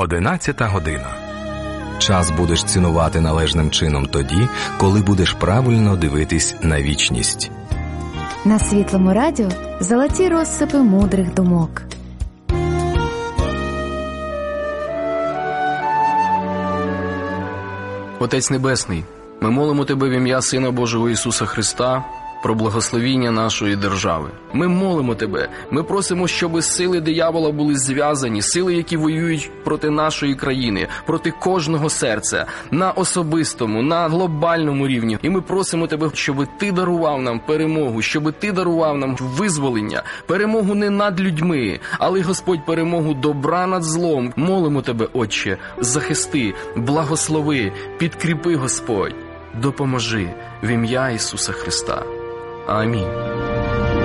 11 година. Час будеш цінувати належним чином тоді, коли будеш правильно дивитись на вічність. На Світлому радіо золоті розсипи мудрих думок. Отець Небесний, ми молимо Тебе в ім'я Сина Божого Ісуса Христа про благословіння нашої держави. Ми молимо Тебе, ми просимо, щоб сили диявола були зв'язані, сили, які воюють проти нашої країни, проти кожного серця, на особистому, на глобальному рівні. І ми просимо Тебе, щоб Ти дарував нам перемогу, щоб Ти дарував нам визволення, перемогу не над людьми, але, Господь, перемогу добра над злом. Молимо Тебе, Отче, захисти, благослови, підкріпи, Господь, допоможи в ім'я Ісуса Христа. Амінь.